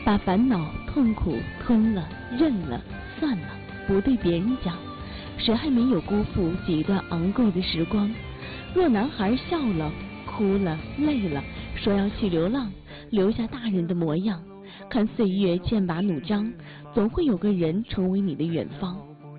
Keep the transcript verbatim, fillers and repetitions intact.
把烦恼、痛苦吞了、认了、算了，不对别人讲。谁还没有辜负几段昂贵的时光？若男孩笑了、哭了、累了，说要去流浪，留下大人的模样，看岁月剑拔弩张，总会有个人成为你的远方。